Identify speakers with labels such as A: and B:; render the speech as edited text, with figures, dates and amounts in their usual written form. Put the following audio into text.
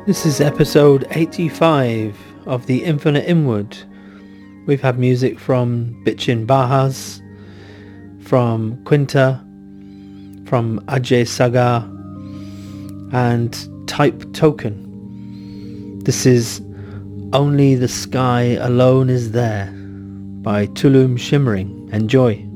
A: This is episode 85 of The Infinite Inward. We've had music from Bitchin' Bahas, from Quinta, from Ajay Sagar, and Type Token. This is Only the Sky Alone Is There by Tulum Shimmering. Enjoy.